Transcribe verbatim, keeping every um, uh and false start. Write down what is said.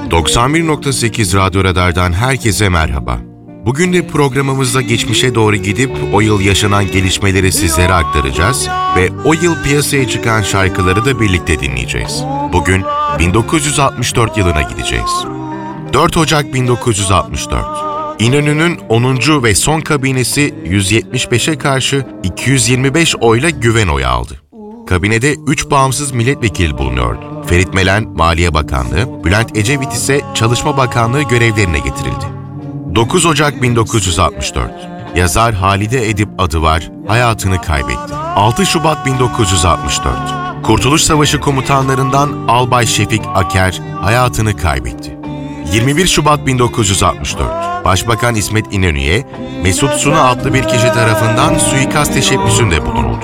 doksan bir nokta sekiz Radyo Radar'dan herkese merhaba. Bugün de programımızda geçmişe doğru gidip o yıl yaşanan gelişmeleri sizlere aktaracağız ve o yıl piyasaya çıkan şarkıları da birlikte dinleyeceğiz. Bugün bin dokuz yüz altmış dört yılına gideceğiz. dört Ocak bin dokuz yüz altmış dört. İnönü'nün onuncu ve son kabinesi yüz yetmiş beşe karşı iki yüz yirmi beş oyla güven oyu aldı. Kabinede üç bağımsız milletvekili bulunuyordu. Ferit Melen Maliye Bakanlığı, Bülent Ecevit ise Çalışma Bakanlığı görevlerine getirildi. dokuz Ocak bin dokuz yüz altmış dört. Yazar Halide Edip Adıvar hayatını kaybetti. altı Şubat bin dokuz yüz altmış dört. Kurtuluş Savaşı komutanlarından Albay Şefik Aker hayatını kaybetti. yirmi bir Şubat bin dokuz yüz altmış dört. Başbakan İsmet İnönü'ye Mesut Suna adlı bir kişi tarafından suikast teşebbüsünde bulunuldu.